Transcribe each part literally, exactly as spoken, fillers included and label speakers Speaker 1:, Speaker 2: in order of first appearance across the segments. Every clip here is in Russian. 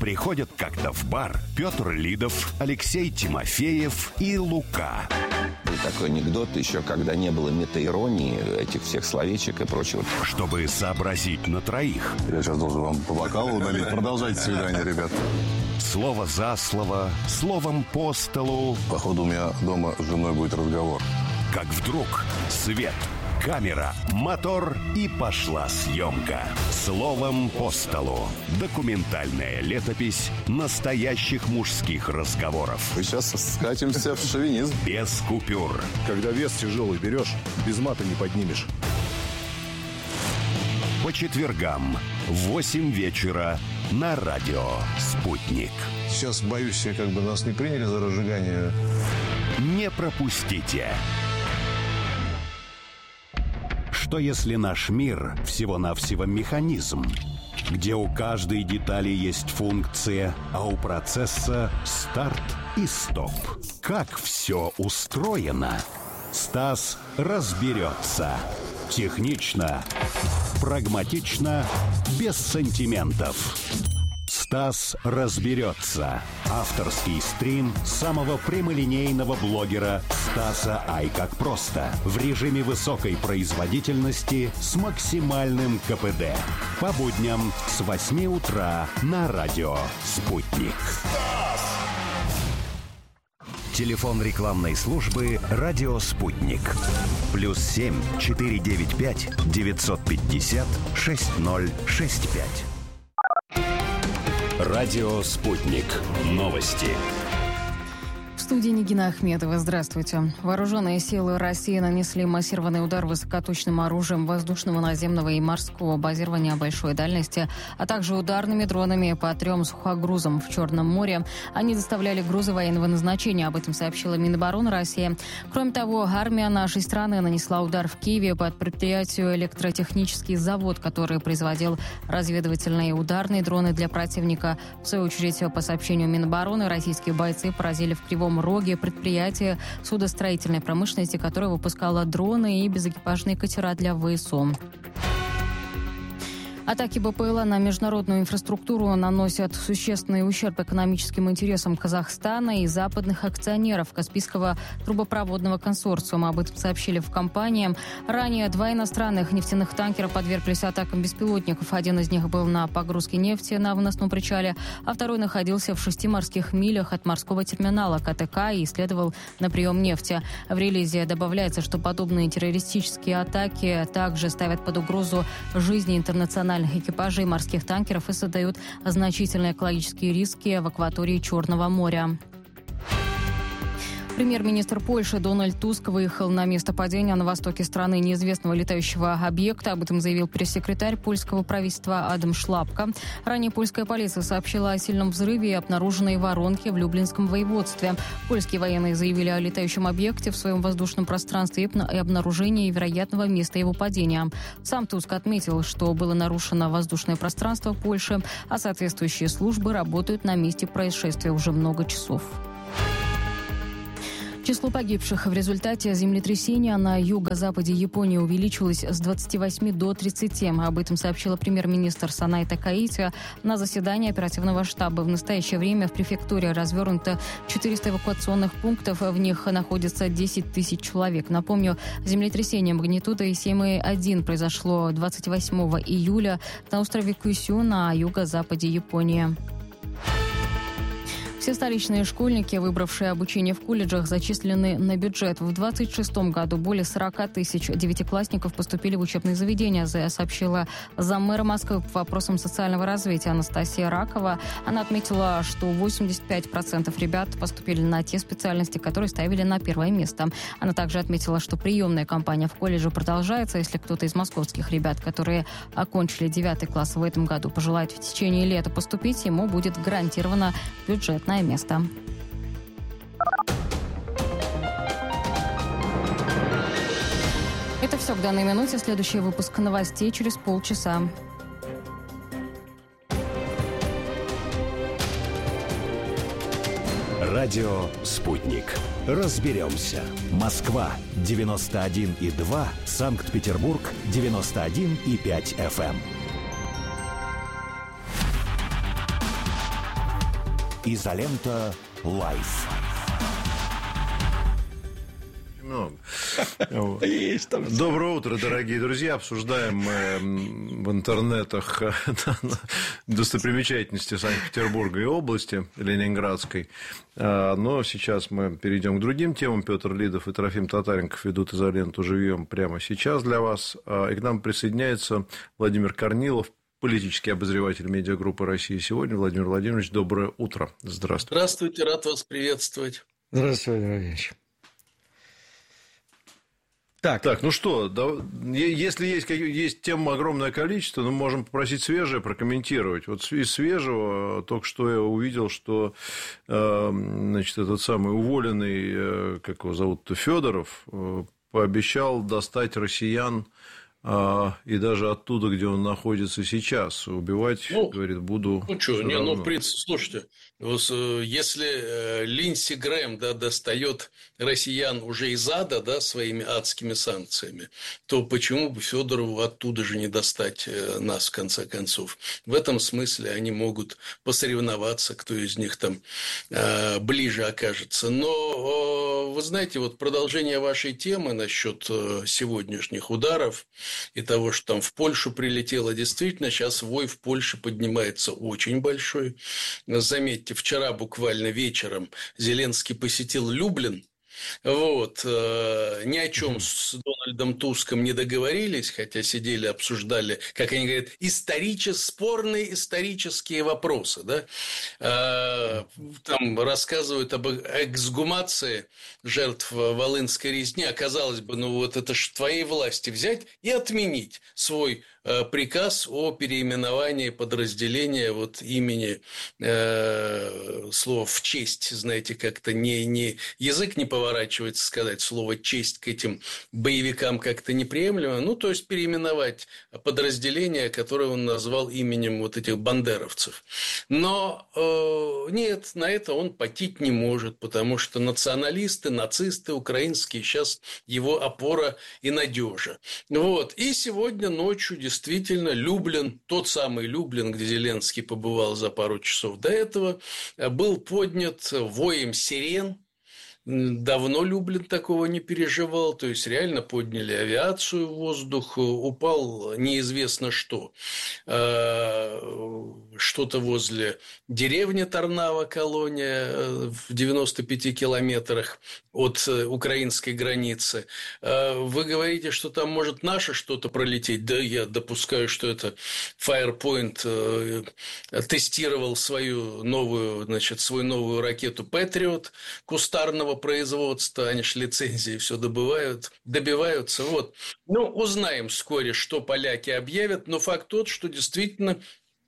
Speaker 1: Приходят как-то в бар Петр Лидов, Алексей Тимофеев и Лука.
Speaker 2: И такой анекдот еще, когда не было метаиронии, этих всех словечек и прочего.
Speaker 1: Чтобы сообразить на троих.
Speaker 3: Я сейчас должен вам по бокалу налить. Продолжайте свидание, ребят.
Speaker 1: Слово за слово, словом по столу.
Speaker 3: Походу, у меня дома с женой будет разговор.
Speaker 1: Как вдруг свет, камера, мотор и пошла съемка. Словом по столу. Документальная летопись настоящих мужских разговоров.
Speaker 3: Мы сейчас скатимся в шовинизм.
Speaker 1: Без купюр.
Speaker 4: Когда вес тяжелый берешь, без мата не поднимешь.
Speaker 1: По четвергам в восемь вечера на радио «Спутник».
Speaker 4: Сейчас, боюсь, я как бы нас не приняли за разжигание.
Speaker 1: Не пропустите. Что если наш мир всего-навсего механизм, где у каждой детали есть функция, а у процесса старт и стоп? Как все устроено? Стас разберется. Технично, прагматично, без сантиментов. Стас разберется. Авторский стрим самого прямолинейного блогера Стаса Ай как просто. В режиме высокой производительности с максимальным ка пэ дэ. По будням с восьми утра на радио «Спутник». Телефон рекламной службы «Радио Спутник». Плюс семь четыре девять пять девятьсот пятьдесят шесть ноль шесть пять. Радио «Спутник». Новости.
Speaker 5: В студии Нигина Ахметова. Здравствуйте. Вооруженные силы России нанесли массированный удар высокоточным оружием воздушного, наземного и морского базирования большой дальности, а также ударными дронами по трем сухогрузам в Черном море. Они доставляли грузы военного назначения. Об этом сообщила Минобороны России. Кроме того, армия нашей страны нанесла удар в Киеве под предприятию «Электротехнический завод», который производил разведывательные и ударные дроны для противника. В свою очередь, по сообщению Минобороны, российские бойцы поразили в Кривом Роге предприятие судостроительной промышленности, которое выпускало дроны и безэкипажные катера для вэ эс о. Атаки бэ пэ эл а на международную инфраструктуру наносят существенный ущерб экономическим интересам Казахстана и западных акционеров Каспийского трубопроводного консорциума. Об этом сообщили в компании. Ранее два иностранных нефтяных танкера подверглись атакам беспилотников. Один из них был на погрузке нефти на выносном причале, а второй находился в шести морских милях от морского терминала ка тэ ка и исследовал на прием нефти. В релизе добавляется, что подобные террористические атаки также ставят под угрозу жизни интернациональных экипажей морских танкеров и создают значительные экологические риски в акватории Черного моря. Премьер-министр Польши Дональд Туск выехал на место падения на востоке страны неизвестного летающего объекта. Об этом заявил пресс-секретарь польского правительства Адам Шлапка. Ранее польская полиция сообщила о сильном взрыве и обнаруженной воронке в Люблинском воеводстве. Польские военные заявили о летающем объекте в своем воздушном пространстве и обнаружении вероятного места его падения. Сам Туск отметил, что было нарушено воздушное пространство Польши, а соответствующие службы работают на месте происшествия уже много часов. Число погибших в результате землетрясения на юго-западе Японии увеличилось с двадцати восьми до тридцати. Об этом сообщила премьер-министр Санай Такаити на заседании оперативного штаба. В настоящее время в префектуре развернуто четыреста эвакуационных пунктов. В них находится десять тысяч человек. Напомню, землетрясение магнитудой семь и один произошло двадцать восьмого июля на острове Кюсю на юго-западе Японии. Все столичные школьники, выбравшие обучение в колледжах, зачислены на бюджет. В двадцать шестом году более сорока тысяч девятиклассников поступили в учебные заведения, сообщила заммэра Москвы по вопросам социального развития Анастасия Ракова. Она отметила, что восемьдесят пять процентов ребят поступили на те специальности, которые ставили на первое место. Она также отметила, что приемная кампания в колледже продолжается. Если кто-то из московских ребят, которые окончили девятый класс в этом году, пожелает в течение лета поступить, ему будет гарантировано бюджетное место. Это все к данной минуте. Следующий выпуск новостей через полчаса.
Speaker 1: Радио «Спутник». Разберемся. Москва девяносто один и два, Санкт-Петербург девяносто один и пять эф эм. Изолента Лайф.
Speaker 4: Много. Доброе утро, дорогие друзья. Обсуждаем мы в интернетах достопримечательности Санкт-Петербурга и области Ленинградской. Но сейчас мы перейдем к другим темам. Петр Лидов и Трофим Татаренков ведут изоленту живьем прямо сейчас для вас. И к нам присоединяется Владимир Корнилов, политический обозреватель медиагруппы «Россия сегодня». Владимир Владимирович, доброе утро. Здравствуйте.
Speaker 6: Здравствуйте, рад вас приветствовать.
Speaker 7: Здравствуйте, Владимир Владимирович.
Speaker 4: Так. так, ну что, да, если есть, есть тем огромное количество, мы можем попросить свежее прокомментировать. Вот из свежего только что я увидел, что значит, этот самый уволенный, как его зовут-то, Федоров, пообещал достать россиян и даже оттуда, где он находится сейчас, убивать, ну, говорит, буду.
Speaker 6: Ну что, не, ну, в принципе, слушайте, если Линдси Грэм, да, достает россиян уже из ада, да, своими адскими санкциями, то почему бы Федорову оттуда же не достать нас, в конце концов? В этом смысле они могут посоревноваться, кто из них там ближе окажется. Но вы знаете, вот продолжение вашей темы насчет сегодняшних ударов и того, что там в Польшу прилетело, действительно, сейчас вой в Польше поднимается очень большой. Заметьте, вчера буквально вечером Зеленский посетил Люблин. Вот, ни о чем с Дональдом Туском не договорились, хотя сидели, обсуждали, как они говорят, исторические, спорные исторические вопросы, да? Там рассказывают об эксгумации жертв Волынской резни, а казалось бы, ну вот это ж в твоей власти взять и отменить свой приказ о переименовании подразделения вот имени, э, слова в честь, знаете, как-то не, не, язык не поворачивается сказать слово честь к этим боевикам как-то неприемлемо, ну, то есть переименовать подразделение, которое он назвал именем вот этих бандеровцев. Но э, нет, на это он потить не может, потому что националисты, нацисты украинские сейчас его опора и надежа. Вот. И сегодня ночью действительно Люблин, тот самый Люблин, где Зеленский побывал за пару часов до этого, был поднят воем сирен. Давно Люблин такого не переживал, то есть реально подняли авиацию в воздух, упал неизвестно что, что-то возле деревни Тарнава-Колония в девяноста пяти километрах от украинской границы. Вы говорите, что там может наше что-то пролететь? Да, я допускаю, что это Firepoint тестировал свою новую, значит, свою новую ракету Patriot кустарного производства, они же лицензии все добывают, добиваются. Вот. Ну, узнаем вскоре, что поляки объявят, но факт тот, что действительно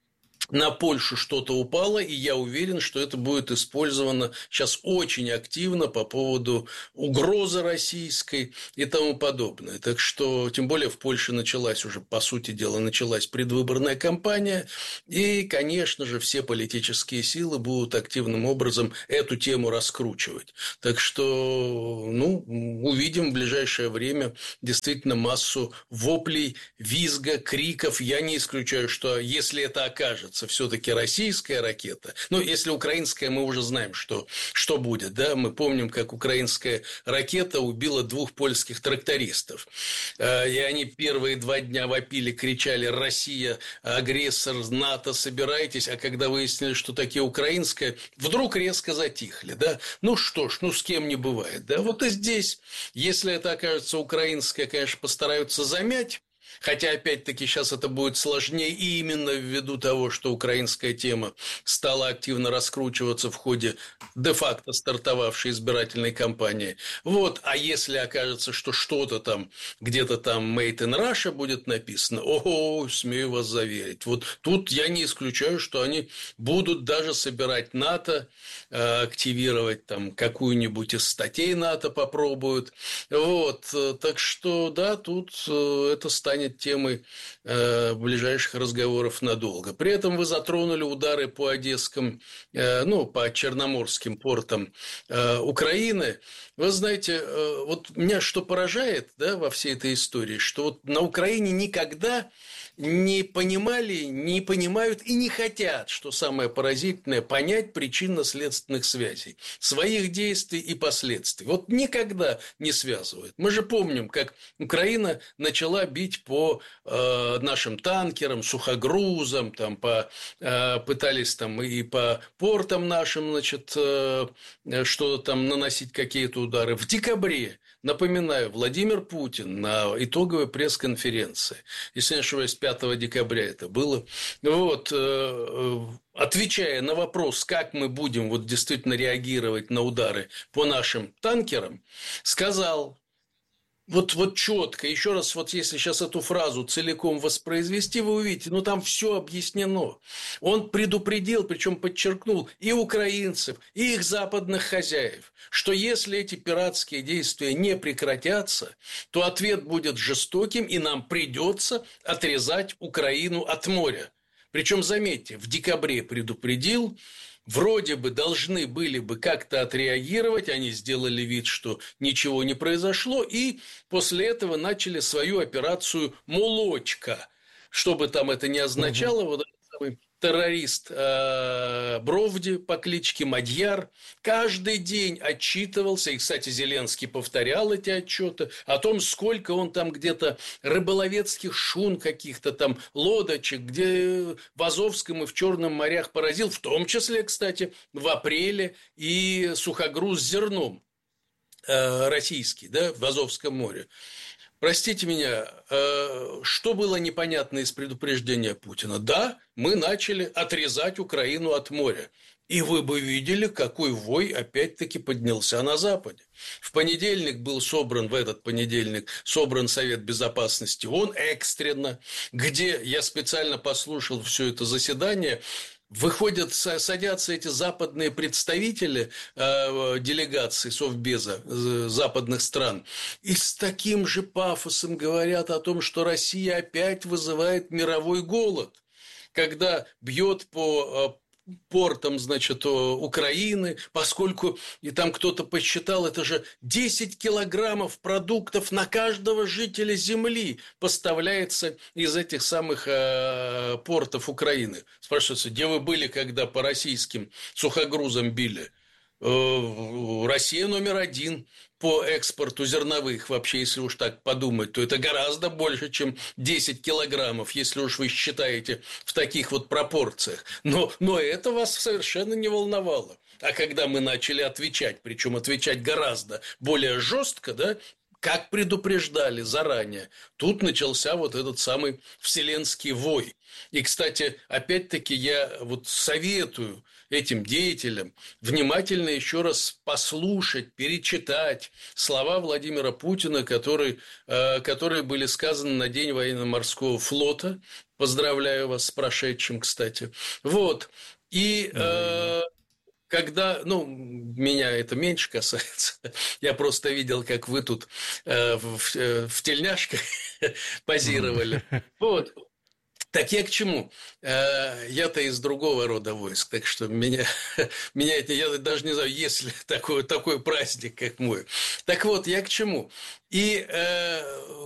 Speaker 6: на Польшу что-то упало, и я уверен, что это будет использовано сейчас очень активно по поводу угрозы российской и тому подобное. Так что, тем более, в Польше началась уже, по сути дела, началась предвыборная кампания, и, конечно же, все политические силы будут активным образом эту тему раскручивать. Так что, ну, увидим в ближайшее время действительно массу воплей, визга, криков. Я не исключаю, что если это окажется все-таки российская ракета. Ну, если украинская, мы уже знаем, что, что будет. Да? Мы помним, как украинская ракета убила двух польских трактористов. И они первые два дня вопили, кричали: «Россия, агрессор, НАТО, собирайтесь». А когда выяснили, что такие украинская, вдруг резко затихли. Да? Ну что ж, ну с кем не бывает. Да? Вот и здесь, если это окажется украинская, конечно, постараются замять. Хотя, опять-таки, сейчас это будет сложнее и именно ввиду того, что украинская тема стала активно раскручиваться в ходе де-факто стартовавшей избирательной кампании. Вот. А если окажется, что что-то там, где-то там Made in Russia будет написано, ого, смею вас заверить. Вот тут я не исключаю, что они будут даже собирать НАТО, активировать там какую-нибудь из статей НАТО попробуют. Вот. Так что, да, тут это станет темой э, ближайших разговоров надолго. При этом вы затронули удары по одесским, э, ну, по черноморским портам э, Украины. Вы знаете, э, вот меня что поражает, да, во всей этой истории, что вот на Украине никогда не понимали, не понимают и не хотят, что самое поразительное, понять причинно-следственных связей своих действий и последствий. Вот никогда не связывают. Мы же помним, как Украина начала бить по э, нашим танкерам, сухогрузам, там, по, э, пытались там и по портам нашим, значит, э, что-то там наносить какие-то удары. В декабре, напоминаю, Владимир Путин на итоговой пресс-конференции, если не ошибаюсь, пятого декабря это было, вот, э, отвечая на вопрос, как мы будем вот действительно реагировать на удары по нашим танкерам, сказал, вот, вот четко, еще раз, вот если сейчас эту фразу целиком воспроизвести, вы увидите, ну там все объяснено. Он предупредил, причем подчеркнул и украинцев, и их западных хозяев, что если эти пиратские действия не прекратятся, то ответ будет жестоким, и нам придется отрезать Украину от моря. Причем, заметьте, в декабре предупредил, вроде бы должны были бы как-то отреагировать, они сделали вид, что ничего не произошло, и после этого начали свою операцию «Молочка», что бы там это ни означало, угу. Вот этот самый террорист э, Бровди по кличке Мадьяр каждый день отчитывался, и, кстати, Зеленский повторял эти отчеты о том, сколько он там где-то рыболовецких шхун каких-то там лодочек, где в Азовском и в Черном морях поразил, в том числе, кстати, в апреле и сухогруз с зерном э, российский, да, в Азовском море. Простите меня, что было непонятно из предупреждения Путина? Да, мы начали отрезать Украину от моря. И вы бы видели, какой вой опять-таки поднялся на Западе. В понедельник был собран, в этот понедельник, собран Совет Безопасности ООН экстренно, где я специально послушал все это заседание. Выходят, садятся эти западные представители э, делегаций Совбеза э, западных стран и с таким же пафосом говорят о том, что Россия опять вызывает мировой голод, когда бьет по э, портам, значит, Украины, поскольку, и там кто-то посчитал, это же десять килограммов продуктов на каждого жителя земли поставляется из этих самых э, портов Украины. Спрашивается, где вы были, когда по российским сухогрузам били? Э, Россия номер один по экспорту зерновых, вообще, если уж так подумать, то это гораздо больше, чем десять килограммов, если уж вы считаете в таких вот пропорциях. Но, но это вас совершенно не волновало. А когда мы начали отвечать, причем отвечать гораздо более жестко, да, как предупреждали заранее, тут начался вот этот самый вселенский вой. И, кстати, опять-таки я вот советую этим деятелям внимательно еще раз послушать, перечитать слова Владимира Путина, которые, которые были сказаны на День военно-морского флота. Поздравляю вас с прошедшим, кстати. Вот. И... Mm-hmm. Когда, ну, меня это меньше касается, я просто видел, как вы тут э, в, э, в тельняшках позировали. Вот. Так я к чему? Э, я-то из другого рода войск, так что меня, меня это, я даже не знаю, есть ли такой, такой праздник, как мой. Так вот, я к чему? И э,